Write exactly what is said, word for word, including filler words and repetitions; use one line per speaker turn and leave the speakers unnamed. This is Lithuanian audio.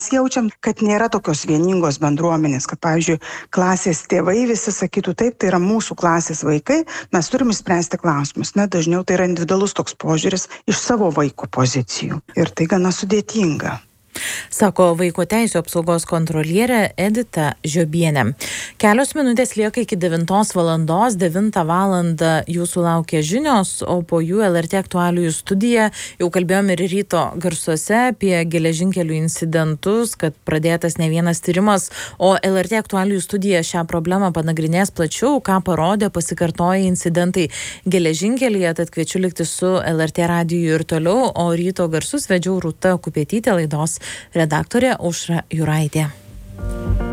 Jaučiam, kad nėra tokios vieningos bendruomenės, kad, pavyzdžiui, klasės tėvai visi sakytų, taip, tai yra mūsų klasės vaikai, mes turime spręsti klausimus. Na, dažniau tai yra individualus toks požiūris iš savo vaiko pozicijų. Ir tai gana sudėtinga.
Sako vaiko teisių apsaugos kontrolierė Edita Žiobienė. Kelios minutės lieka iki devintos valandos, devintą valandą jūsų laukia žinios, o po jų L R T aktualijų studija. Jau kalbėjome ir ryto garsuose apie geležinkelių incidentus, kad pradėtas ne vienas tyrimas, o L R T aktualijų studija šią problemą panagrinės plačiau, ką parodė pasikartoję incidentai geležinkelyje, tad kviečiu likti su L R T radiju ir toliau, o ryto garsus vedžiau Rūta Kupetytė, laidos redaktorė Aušra Juraitė.